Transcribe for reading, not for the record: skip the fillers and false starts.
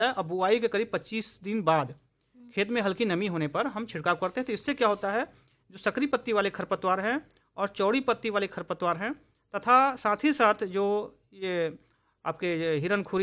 अब बुआई के करीब 25 दिन बाद खेत में हल्की नमी होने पर हम छिड़काव करते हैं। तो इससे क्या होता है, जो सकरी पत्ती वाले खरपतवार हैं और चौड़ी पत्ती वाले खरपतवार हैं, तथा साथ ही साथ जो ये आपके हिरनखुरी